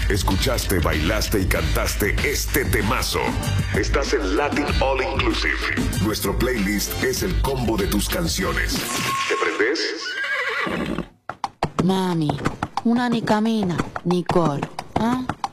Escuchaste, bailaste y cantaste este temazo. Estás en Latin All Inclusive. Nuestro playlist es el combo de tus canciones. ¿Te prendes? Mami, una ni camina ni coro. ¿Ah?